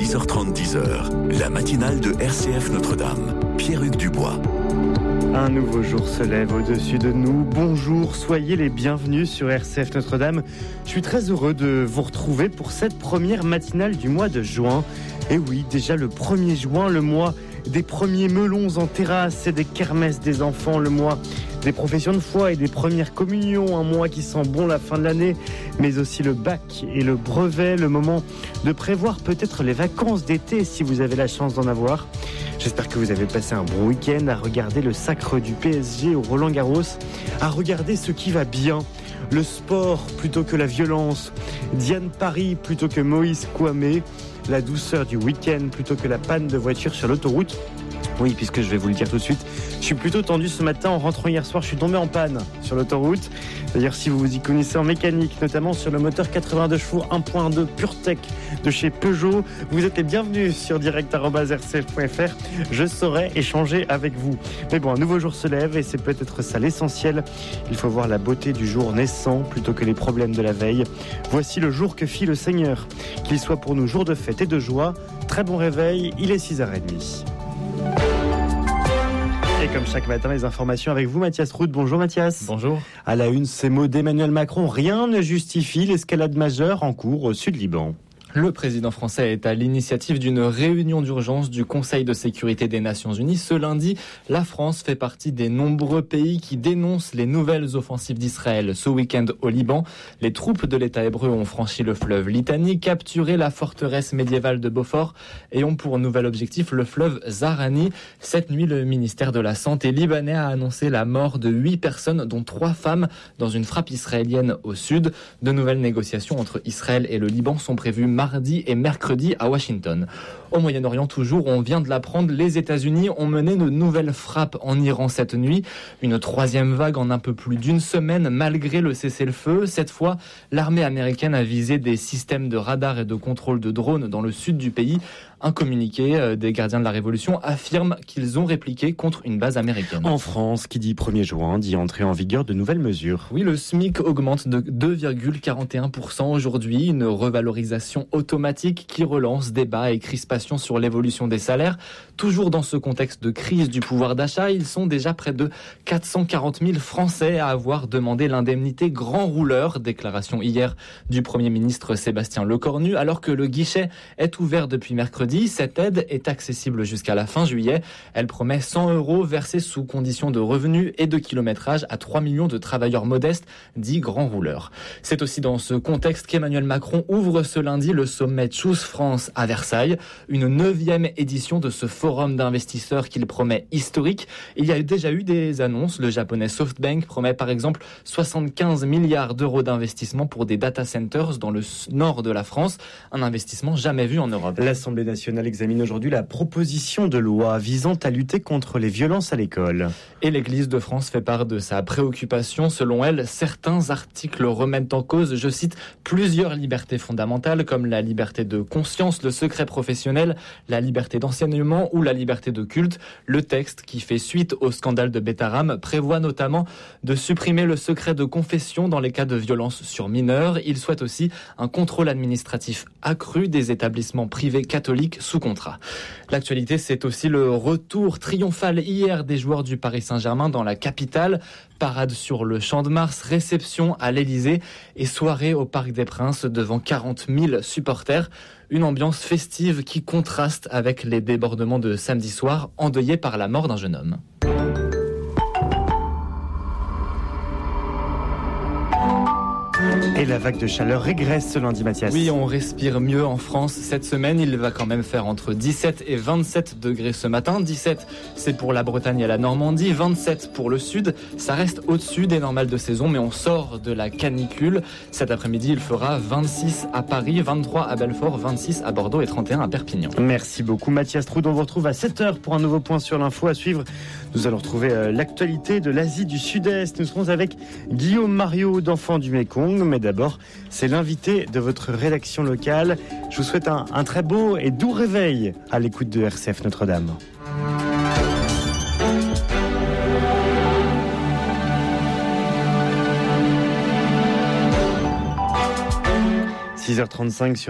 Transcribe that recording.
6h30, 10h, la matinale de RCF Notre-Dame. Pierre-Hugues Dubois. Un nouveau jour se lève au-dessus de nous. Bonjour, soyez les bienvenus sur RCF Notre-Dame. Je suis très heureux de vous retrouver pour cette première matinale du mois de juin. Et oui, déjà le 1er juin, le mois des premiers melons en terrasse et des kermesses des enfants, le mois des professions de foi et des premières communions, un mois qui sent bon la fin de l'année, mais aussi le bac et le brevet, le moment de prévoir peut-être les vacances d'été si vous avez la chance d'en avoir. J'espère que vous avez passé un bon week-end à regarder le sacre du PSG au Roland-Garros, à regarder ce qui va bien, le sport plutôt que la violence, Diane Paris plutôt que Moïse Kouamé, la douceur du week-end plutôt que la panne de voiture sur l'autoroute. Oui, puisque je vais vous le dire tout de suite, je suis plutôt tendu ce matin. En rentrant hier soir, je suis tombé en panne sur l'autoroute. D'ailleurs, si vous vous y connaissez en mécanique, notamment sur le moteur 82 chevaux 1.2 PureTech de chez Peugeot, vous êtes les bienvenus sur direct@rcf.fr. Je saurai échanger avec vous. Mais bon, un nouveau jour se lève et c'est peut-être ça l'essentiel. Il faut voir la beauté du jour naissant plutôt que les problèmes de la veille. Voici le jour que fit le Seigneur. Qu'il soit pour nous jour de fête et de joie. Très bon réveil, il est 6h30. Et comme chaque matin, les informations avec vous, Mathias Roud. Bonjour Mathias. Bonjour. À la une, ces mots d'Emmanuel Macron. Rien ne justifie l'escalade majeure en cours au Sud-Liban. Le président français est à l'initiative d'une réunion d'urgence du Conseil de sécurité des Nations Unies. Ce lundi, la France fait partie des nombreux pays qui dénoncent les nouvelles offensives d'Israël. Ce week-end au Liban, les troupes de l'État hébreu ont franchi le fleuve Litani, capturé la forteresse médiévale de Beaufort et ont pour nouvel objectif le fleuve Zahrani. Cette nuit, le ministère de la Santé libanais a annoncé la mort de 8 personnes, dont 3 femmes, dans une frappe israélienne au sud. De nouvelles négociations entre Israël et le Liban sont prévues mardi et mercredi à Washington. Au Moyen-Orient toujours, on vient de l'apprendre, les États-Unis ont mené de nouvelles frappes en Iran cette nuit. Une 3e vague en un peu plus d'une semaine malgré le cessez-le-feu. Cette fois, l'armée américaine a visé des systèmes de radar et de contrôle de drones dans le sud du pays. Un communiqué des gardiens de la Révolution affirme qu'ils ont répliqué contre une base américaine. En France, qui dit 1er juin, dit entrée en vigueur de nouvelles mesures. Oui, le SMIC augmente de 2,41% aujourd'hui, une revalorisation automatique qui relance débats et crispations sur l'évolution des salaires. Toujours dans ce contexte de crise du pouvoir d'achat, ils sont déjà près de 440 000 Français à avoir demandé l'indemnité grand rouleur. Déclaration hier du Premier ministre Sébastien Lecornu, alors que le guichet est ouvert depuis mercredi. Cette aide est accessible jusqu'à la fin juillet. Elle promet 100 € versés sous conditions de revenus et de kilométrage à 3 millions de travailleurs modestes, dits grands rouleurs. C'est aussi dans ce contexte qu'Emmanuel Macron ouvre ce lundi le sommet Choose France à Versailles, une 9e édition de ce forum d'investisseurs qu'il promet historique. Il y a déjà eu des annonces. Le japonais SoftBank promet par exemple 75 milliards d'euros d'investissement pour des data centers dans le nord de la France, un investissement jamais vu en Europe. L'Assemblée nationale examine aujourd'hui la proposition de loi visant à lutter contre les violences à l'école. Et l'Église de France fait part de sa préoccupation. Selon elle, certains articles remettent en cause, je cite, plusieurs libertés fondamentales comme la liberté de conscience, le secret professionnel, la liberté d'enseignement ou la liberté de culte. Le texte, qui fait suite au scandale de Betaram, prévoit notamment de supprimer le secret de confession dans les cas de violence sur mineurs. Il souhaite aussi un contrôle administratif accru des établissements privés catholiques sous contrat. L'actualité, c'est aussi le retour triomphal hier des joueurs du Paris Saint-Germain dans la capitale. Parade sur le Champ de Mars, réception à l'Elysée et soirée au Parc des Princes devant 40 000 supporters. Une ambiance festive qui contraste avec les débordements de samedi soir endeuillés par la mort d'un jeune homme. Et la vague de chaleur régresse ce lundi, Mathias. Oui, on respire mieux en France cette semaine. Il va quand même faire entre 17 et 27 degrés ce matin. 17, c'est pour la Bretagne et la Normandie. 27 pour le sud. Ça reste au-dessus des normales de saison, mais on sort de la canicule. Cet après-midi, il fera 26 à Paris, 23 à Belfort, 26 à Bordeaux et 31 à Perpignan. Merci beaucoup, Mathias Roud. On vous retrouve à 7h pour un nouveau point sur l'info à suivre. Nous allons retrouver l'actualité de l'Asie du Sud-Est. Nous serons avec Guillaume Mariot d'Enfants du Mékong. Mais d'abord, c'est l'invité de votre rédaction locale. Je vous souhaite un très beau et doux réveil à l'écoute de RCF Notre-Dame. 6h35 sur